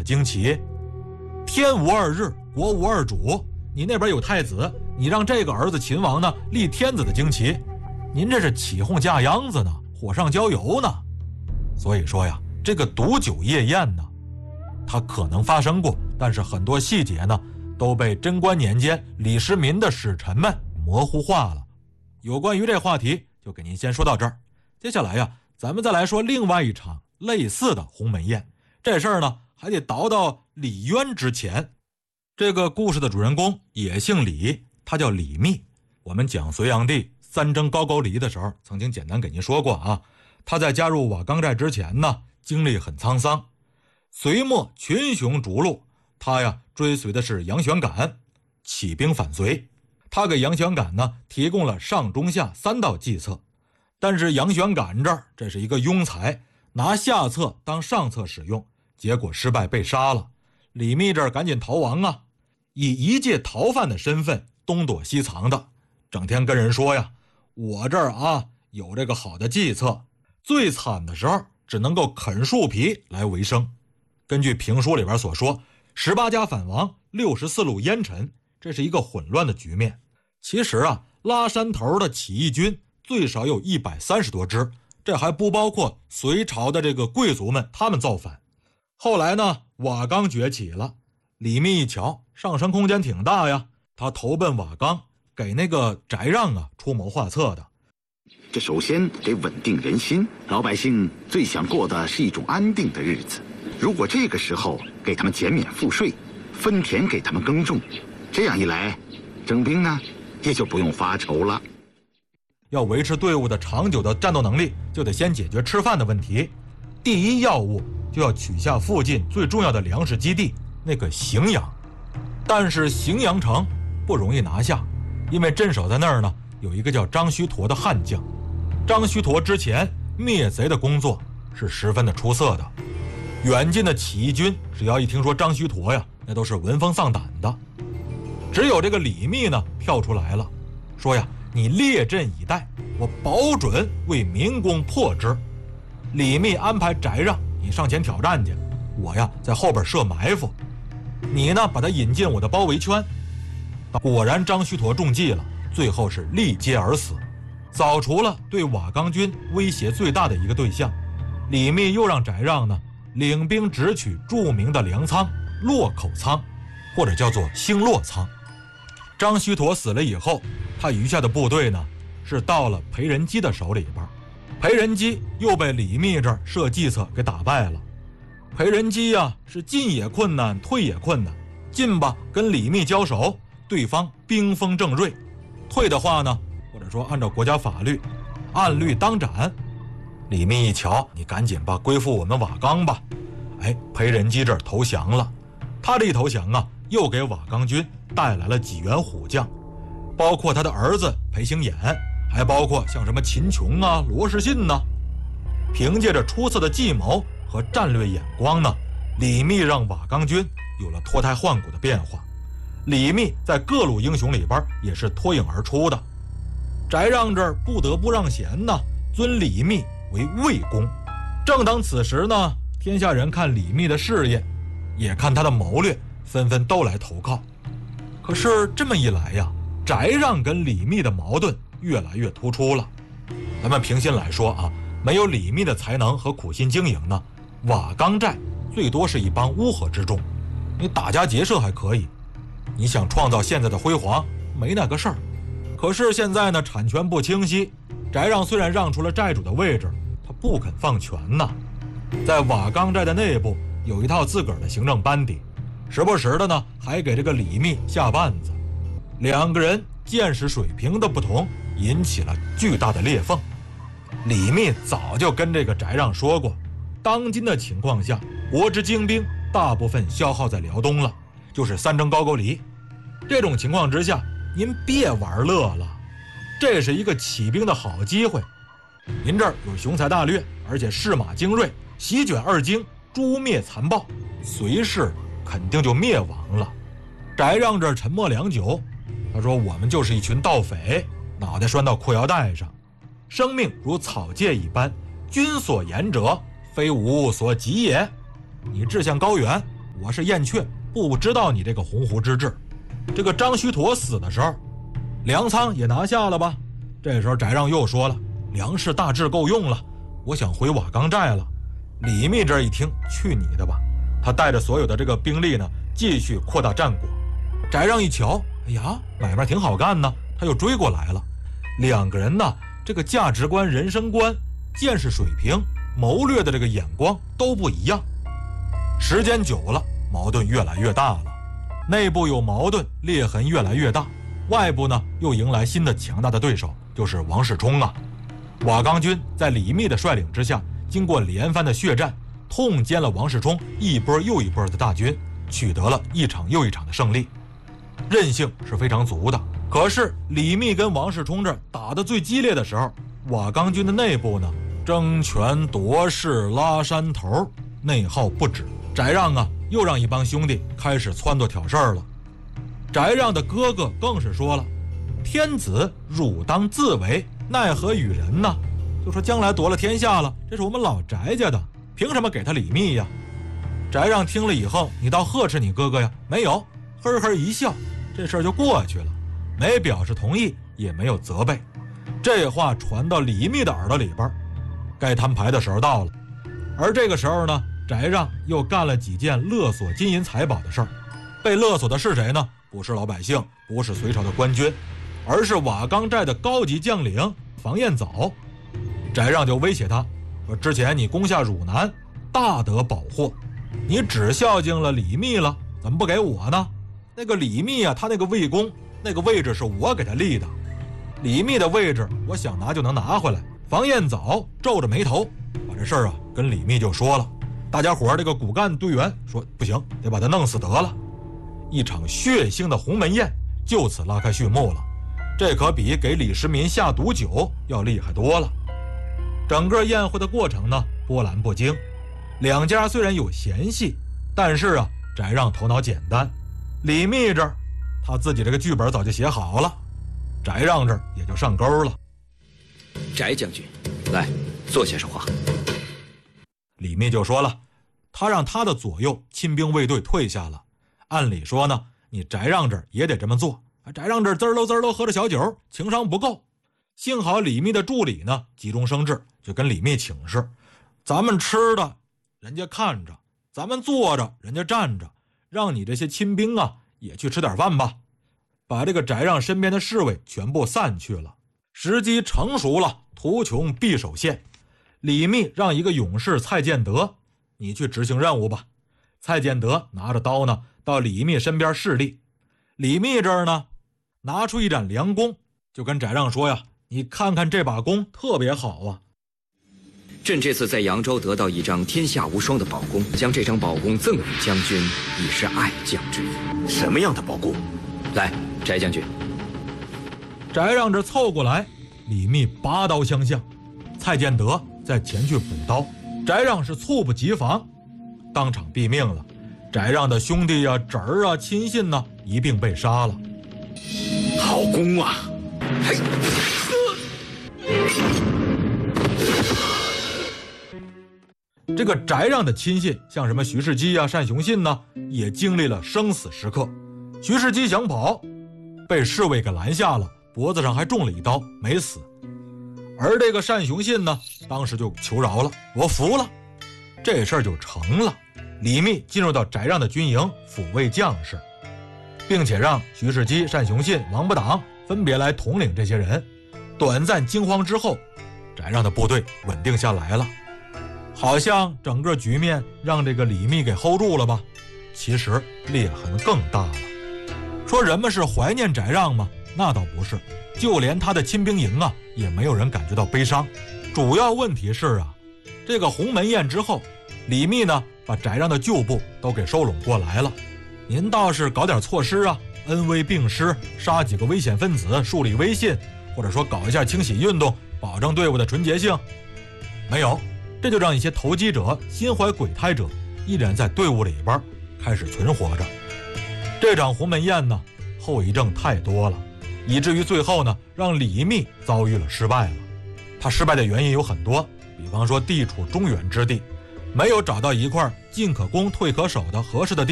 旌旗。天无二日，国无二主，你那边有太子，你让这个儿子秦王呢立天子的旌旗，您这是起哄架秧子呢，火上浇油呢。所以说呀，这个毒酒夜宴呢，它可能发生过，但是很多细节呢都被贞观年间李世民的使臣们模糊化了。有关于这话题就给您先说到这儿，接下来呀，咱们再来说另外一场类似的鸿门宴。这事儿呢还得倒到李渊之前。这个故事的主人公也姓李，他叫李密。我们讲隋炀帝三征高句丽的时候曾经简单给您说过啊，他在加入瓦岗寨之前呢经历很沧桑。隋末群雄逐鹿，他呀追随的是杨玄感，起兵反隋。他给杨玄感呢提供了上中下3道计策，但是杨玄感这是一个庸才，拿下策当上策使用，结果失败被杀了。李密赶紧逃亡啊，以一介逃犯的身份东躲西藏的，整天跟人说呀，我这儿啊有这个好的计策，最惨的时候只能够啃树皮来为生。根据评书里边所说，18家反王，64路烟尘，这是一个混乱的局面。其实啊，拉山头的起义军最少有130多支，这还不包括隋朝的这个贵族们，他们造反。后来呢，瓦岗崛起了，李密一瞧上升空间挺大呀，他投奔瓦岗，给那个翟让啊出谋划策的。 这首先得稳定人心，老百姓最想过的是一种安定的日子。如果这个时候给他们减免赋税，分田给他们耕种，这样一来，征兵呢也就不用发愁了。 要维持队伍的长久的战斗能力，就得先解决吃饭的问题。第一要务就要取下附近最重要的粮食基地，那个荥阳。但是荥阳城不容易拿下，因为镇守在那儿呢有一个叫张须陀的悍将。张须陀之前灭贼的工作是十分的出色的，远近的起义军只要一听说张须陀呀，那都是闻风丧胆的。只有这个李密呢跳出来了，说呀，你列阵以待，我保准为民工破之。李密安排翟让你上前挑战去，我呀在后边设埋伏，你呢把他引进我的包围圈。果然张须陀中计了，最后是力竭而死，扫除了对瓦岗军威胁最大的一个对象。李密又让翟让呢领兵直取著名的粮仓洛口仓，或者叫做兴洛仓。张须陀死了以后，他余下的部队呢是到了裴仁基的手里边，裴仁基又被李密这儿设计策给打败了。裴仁基呀是进也困难，退也困难，进吧跟李密交手，对方兵锋正锐，退的话呢，或者说按照国家法律按律当斩。李密一瞧，你赶紧吧归附我们瓦岗吧。裴仁基这儿投降了。他这一投降啊，又给瓦岗军带来了几员虎将，包括他的儿子裴行衍，还包括像什么秦琼啊、罗士信呢。凭借着出色的计谋和战略眼光呢，李密让瓦岗军有了脱胎换骨的变化。李密在各路英雄里边也是脱颖而出的。翟让这儿不得不让贤呢，尊李密为魏公。正当此时呢，天下人看李密的事业，也看他的谋略，纷纷都来投靠。可是这么一来呀，翟让跟李密的矛盾越来越突出了。咱们平心来说啊，没有李密的才能和苦心经营呢，瓦岗寨最多是一帮乌合之众。你打家劫舍还可以，你想创造现在的辉煌，没那个事儿。可是现在呢，产权不清晰，翟让虽然让出了寨主的位置，他不肯放权呐。在瓦岗寨的内部有一套自个儿的行政班底，时不时的呢还给这个李密下绊子。两个人见识水平的不同，引起了巨大的裂缝。李密早就跟这个翟让说过，当今的情况下，国之精兵大部分消耗在辽东了，就是三征高句丽。这种情况之下，您别玩乐了，这是一个起兵的好机会。您这儿有雄才大略，而且士马精锐，席卷二京，诛灭残暴，隋氏肯定就灭亡了。翟让这儿沉默良久，他说，我们就是一群盗匪，脑袋拴到裤腰带上，生命如草芥一般，君所言者非吾所及也。你志向高远， 我是燕雀，不知道你这个鸿鹄之志。这个张须陀死的时候，粮仓也拿下了吧？这时候翟让又说了，粮食大致够用了，我想回瓦岗寨了。李密这一听，去你的吧！他带着所有的这个兵力呢，继续扩大战果。翟让一瞧，哎呀，买卖挺好干呢，他又追过来了。两个人呢，这个价值观、人生观、见识水平、谋略的这个眼光都不一样。时间久了，矛盾越来越大了，内部有矛盾，裂痕越来越大，外部呢又迎来新的强大的对手，就是王世充啊。瓦岗军在李密的率领之下，经过连番的血战，痛歼了王世充一波又一波的大军，取得了一场又一场的胜利，韧性是非常足的。可是李密跟王世充这打得最激烈的时候，瓦岗军的内部呢，争权夺势拉山头，内耗不止。翟让啊，又让一帮兄弟开始撺掇挑事儿了。翟让的哥哥更是说了，天子汝当自为，奈何与人呢？就说将来夺了天下了，这是我们老翟家的，凭什么给他李密呀？翟让听了以后，你倒呵斥你哥哥呀？没有，呵呵一笑，这事儿就过去了，没表示同意，也没有责备。这话传到李密的耳朵里边，该摊牌的时候到了。而这个时候呢，翟让又干了几件勒索金银财宝的事儿。被勒索的是谁呢？不是老百姓，不是隋朝的官军，而是瓦岗寨的高级将领房彦藻。翟让就威胁他说，之前你攻下汝南，大得宝货，你只孝敬了李密了，怎么不给我呢？那个李密啊，他那个魏公那个位置是我给他立的，李密的位置我想拿就能拿回来。房彦藻皱着眉头，把这事儿啊跟李密就说了。大家伙这个骨干队员说，不行，得把他弄死得了。一场血腥的鸿门宴就此拉开序幕了，这可比给李世民下毒酒要厉害多了。整个宴会的过程呢，波澜不惊，两家虽然有嫌隙，但是啊，翟让头脑简单，李密这儿他自己这个剧本早就写好了，翟让这儿也就上钩了。 翟将军，来坐下说话。 李密就说了，他让他的左右亲兵卫队退下了，按理说呢，你翟让这儿也得这么做。翟让这儿滋喽喝着小酒，情商不够。幸好李密的助理呢急中生智，就跟李密请示，咱们吃的人家看着，咱们坐着人家站着，让你这些亲兵啊也去吃点饭吧。把这个翟让身边的侍卫全部散去了。时机成熟了，图穷匕首现。李密让一个勇士蔡建德，你去执行任务吧。蔡建德拿着刀呢，到李密身边侍立。李密这儿呢，拿出一盏良弓，就跟翟让说呀，你看看这把弓特别好啊。 朕这次在扬州得到一张天下无双的宝弓，将这张宝弓赠与将军，以示爱将之意。 什么样的宝弓？ 来，翟将军。 翟让这凑过来，李密拔刀相向，蔡建德再前去补刀，翟让是猝不及防，当场毙命了。翟让的兄弟啊、侄儿啊、亲信呢，一并被杀了。 好弓啊！嘿， 这个翟让的亲信，像什么徐世基啊、单雄信呢，也经历了生死时刻。徐世基想跑，被侍卫给拦下了，脖子上还中了一刀，没死。而这个单雄信呢，当时就求饶了，我服了，这事儿就成了。李密进入到翟让的军营，抚慰将士，并且让徐世基、单雄信、王不挡分别来统领这些人。短暂惊慌之后，翟让的部队稳定下来了，好像整个局面让这个李密给 hold 住了吧？其实裂痕更大了。说人们是怀念翟让吗？那倒不是，就连他的亲兵营啊，也没有人感觉到悲伤。主要问题是啊，这个鸿门宴之后，李密呢把翟让的旧部都给收拢过来了。您倒是搞点措施啊，恩威并施，杀几个危险分子，树立威信，或者说搞一下清洗运动，保证队伍的纯洁性。没有，这就让一些投机者、心怀鬼胎者依然在队伍里边开始存活着。这场鸿门宴呢，后遗症太多了，以至于最后呢，让李密遭遇了失败了。他失败的原因有很多，比方说地处中原之地， 没有找到一块进可攻退可守的合适的地